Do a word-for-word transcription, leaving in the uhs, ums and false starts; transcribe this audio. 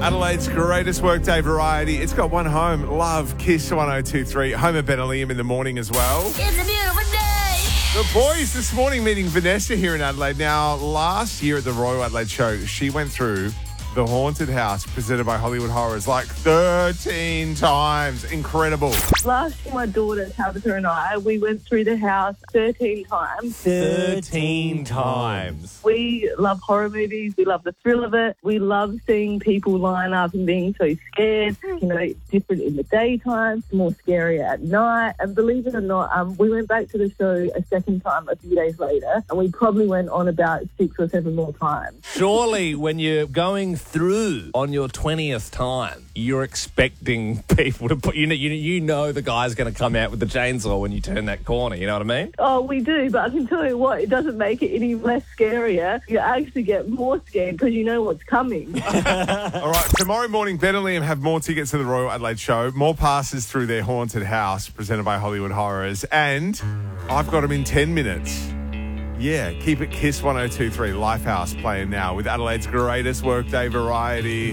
Adelaide's greatest workday variety. It's got one home. Love Kiss one oh two three. Home of Ben and Liam in the morning as well. It's a beautiful day. The boys this morning meeting Vanessa here in Adelaide. Now, last year at the Royal Adelaide Show, she went through The Haunted House presented by Hollywood Horrors like thirteen times. Incredible. Last year, my daughter Tabitha and I, we went through the house thirteen times. thirteen times. We love horror movies. We love the thrill of it. We love seeing people line up and being so scared. You know, it's different in the daytime, it's more scary at night. And believe it or not, um, we went back to the show a second time a few days later, and we probably went on about six or seven more times. Surely when you're going through on your twentieth time, you're expecting people to put, you know, you, you know the guy's going to come out with the chainsaw when you turn that corner, you know what I mean? Oh, we do, but I can tell you what, it doesn't make it any less scarier. You actually get more scared because you know what's coming. All right, tomorrow morning, Ben and Liam have more tickets to the Royal Adelaide Show, more passes through their haunted house presented by Hollywood Horrors, and I've got them in ten minutes. Yeah, keep it Kiss one oh two three Lifehouse playing now with Adelaide's greatest workday variety.